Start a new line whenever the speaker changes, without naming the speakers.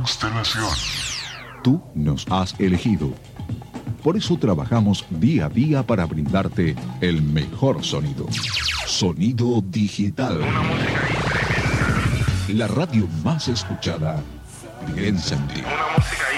Constelación.
Tú nos has elegido. Por eso trabajamos día a día para brindarte el mejor sonido. Sonido digital.
Una música ahí tremenda.
La radio más escuchada piensa en ti.
Una música ahí